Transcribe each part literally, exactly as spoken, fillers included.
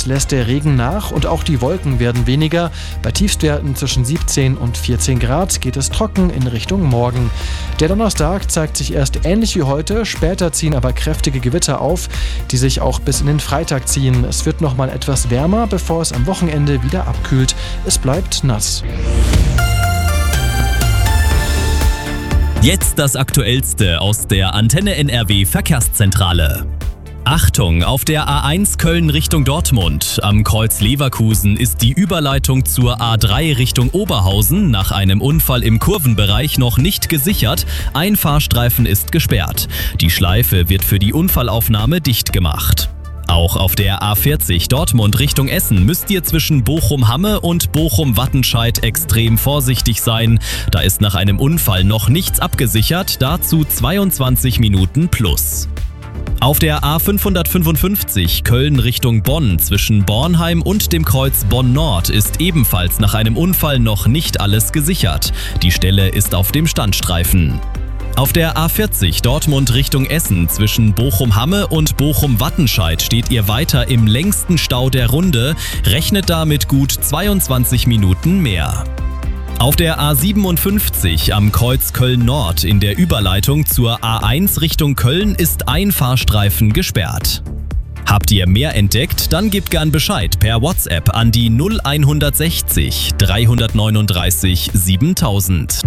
lässt der Regen nach und auch die Wolken werden weniger. Bei Tiefstwerten zwischen siebzehn und vierzehn Grad geht es trocken in Richtung Morgen. Der Donnerstag zeigt sich erst ähnlich wie heute, später ziehen aber kräftige Gewitter auf, die sich auch bis in den Freitag ziehen. Es wird noch mal etwas wärmer, bevor es am Wochenende wieder abkühlt. Es bleibt nass. Jetzt das Aktuellste aus der Antenne N R W Verkehrszentrale. Achtung, auf der A eins Köln Richtung Dortmund. Am Kreuz Leverkusen ist die Überleitung zur A drei Richtung Oberhausen nach einem Unfall im Kurvenbereich noch nicht gesichert. Ein Fahrstreifen ist gesperrt. Die Schleife wird für die Unfallaufnahme dicht gemacht. Auch auf der A vierzig Dortmund Richtung Essen müsst ihr zwischen Bochum-Hamme und Bochum-Wattenscheid extrem vorsichtig sein. Da ist nach einem Unfall noch nichts abgesichert, dazu zweiundzwanzig Minuten plus. Auf der A fünfhundertfünfundfünfzig Köln Richtung Bonn zwischen Bornheim und dem Kreuz Bonn-Nord ist ebenfalls nach einem Unfall noch nicht alles gesichert. Die Stelle ist auf dem Standstreifen. Auf der A vierzig Dortmund Richtung Essen zwischen Bochum-Hamme und Bochum-Wattenscheid steht ihr weiter im längsten Stau der Runde, rechnet da mit gut zweiundzwanzig Minuten mehr. Auf der A siebenundfünfzig am Kreuz Köln-Nord in der Überleitung zur A eins Richtung Köln ist ein Fahrstreifen gesperrt. Habt ihr mehr entdeckt? Dann gebt gern Bescheid per WhatsApp an die null hundertsechzig dreihundertneununddreißig siebentausend.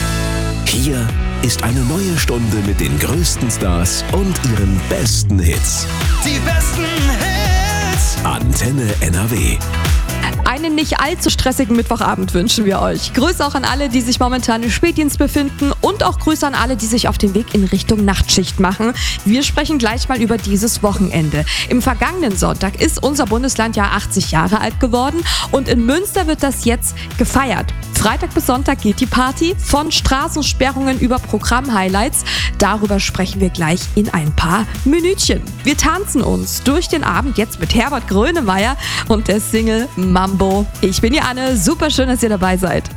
Hier ist eine neue Stunde mit den größten Stars und ihren besten Hits. Die besten Hits! Antenne N R W. Einen nicht allzu stressigen Mittwochabend wünschen wir euch. Grüße auch an alle, die sich momentan im Spätdienst befinden und auch Grüße an alle, die sich auf den Weg in Richtung Nachtschicht machen. Wir sprechen gleich mal über dieses Wochenende. Im vergangenen Sonntag ist unser Bundesland ja achtzig Jahre alt geworden und in Münster wird das jetzt gefeiert. Freitag bis Sonntag geht die Party, von Straßensperrungen über Programm-Highlights. Darüber sprechen wir gleich in ein paar Minütchen. Wir tanzen uns durch den Abend jetzt mit Herbert Grönemeyer und der Single Mambo. Ich bin die Anne, super schön, dass ihr dabei seid.